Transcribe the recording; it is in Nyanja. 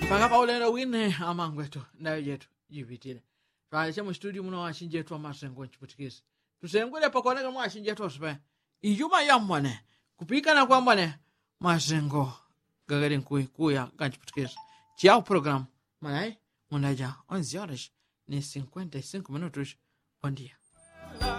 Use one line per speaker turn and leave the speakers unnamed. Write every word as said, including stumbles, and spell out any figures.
mpaka paulendo wine amangu etu nayo yetu yivitile twaleche mu studio muno washinje etu amasengo nchiputikisi tusengule pakoneka mwa washinje etu osipe ijuma yamwane kupikana kwa mwane masengo gagari nkui kuya kanchiputikisi chiao program malai munaja onze horas ni cinquenta e cinco minutos bom dia